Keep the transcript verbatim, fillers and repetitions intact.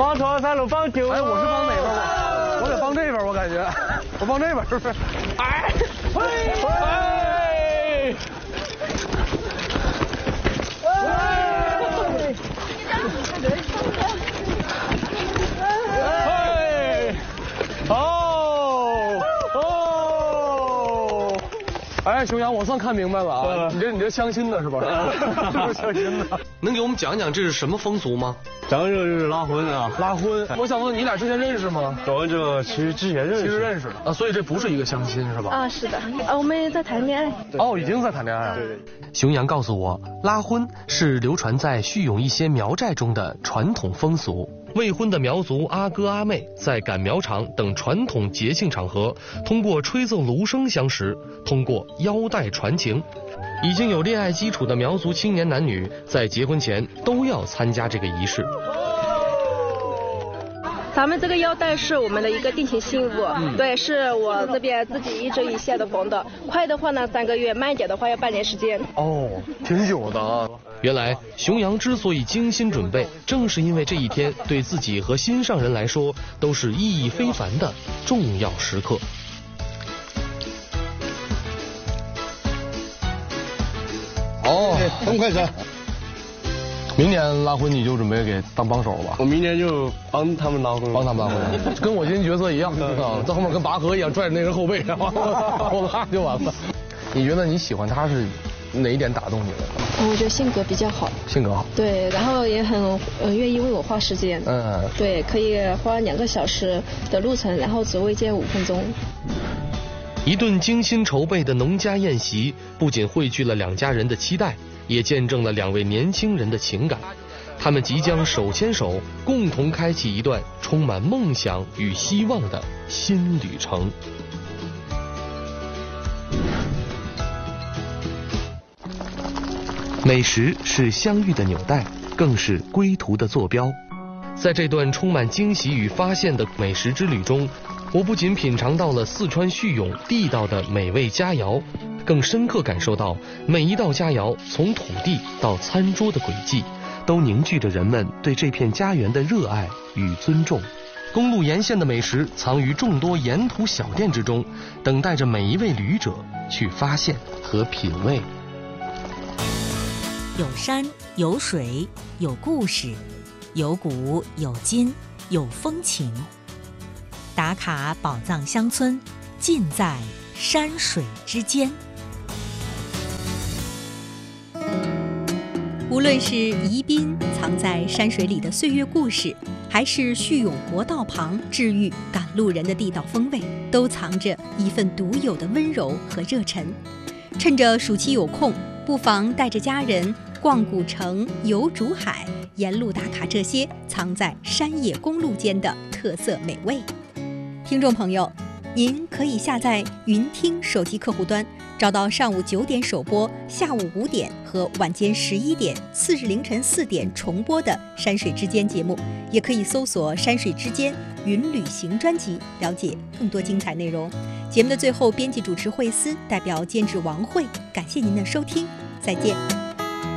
放脱三路放九。 哎，我是放哪边？我我得放这边，我感觉。我放这边是不是？ 哎，嘿，嘿。哎，哦哦， 哎，熊阳，我算看明白了啊！你这你这相亲的是吧？是相亲的。 能给我们讲讲这是什么风俗吗？ 咱们这是拉婚啊， 拉婚。我想问你俩之前认识吗？ 我们这其实之前认识， 其实认识的啊，所以这不是一个相亲是吧？ 啊，是的，啊，我们在谈恋爱。 哦，已经在谈恋爱了。 对对。 熊阳告诉我，拉婚是流传在叙永一些苗寨中的传统风俗。未婚的苗族阿哥阿妹在赶苗场等传统节庆场合，通过吹奏芦笙相识，通过腰带传情。已经有恋爱基础的苗族青年男女，在结婚前都要参加这个仪式。 咱们这个腰带是我们的一个定情信物，嗯、对，是我这边自己一针一线的缝的，快的话呢三个月，慢一点的话要半年时间。 哦，挺久的啊。 原来熊阳之所以精心准备，正是因为这一天对自己和心上人来说都是意义非凡的重要时刻。 哦， 这么快车。 明年拉婚你就准备给当帮手了吧？ 我明年就帮他们拉婚， 帮他们拉婚，跟我今天角色一样啊，在后面跟拔河一样拽着那人后背，然后我拉就完了。你觉得你喜欢他是哪一点打动你了？ 我觉得性格比较好， 性格好， 对，然后也很呃愿意为我花时间， 嗯， 对，可以花两个小时的路程，然后只为见五分钟。 一顿精心筹备的农家宴席，不仅汇聚了两家人的期待，也见证了两位年轻人的情感。他们即将手牵手，共同开启一段充满梦想与希望的新旅程。美食是相遇的纽带，更是归途的坐标。在这段充满惊喜与发现的美食之旅中，我不仅品尝到了四川叙永地道的美味佳肴，更深刻感受到每一道佳肴从土地到餐桌的轨迹，都凝聚着人们对这片家园的热爱与尊重。公路沿线的美食藏于众多沿途小店之中，等待着每一位旅者去发现和品味。 有山有水有故事，有古有今有风情。打卡宝藏乡村，尽在山水之间。无论是宜宾藏在山水里的岁月故事，还是叙永国道旁治愈赶路人的地道风味，都藏着一份独有的温柔和热忱。趁着暑期有空，不妨带着家人逛古城、游竹海，沿路打卡这些藏在山野公路间的特色美味。听众朋友，您可以下载云听手机客户端，找到上午九点首播、下午五点和晚间十一点、次日凌晨四点重播的《山水之间》节目，也可以搜索《山水之间云旅行》专辑，了解更多精彩内容。节目的最后，编辑主持惠思代表监制王慧，感谢您的收听，再见。